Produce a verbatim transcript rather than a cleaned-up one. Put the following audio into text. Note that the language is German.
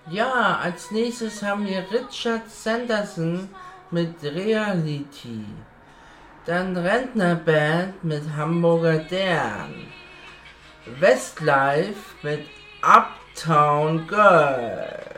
Ja, als nächstes haben wir Richard Sanderson mit Reality. Dann Rentnerband mit Hamburger Dern. Westlife mit Uptown Girl.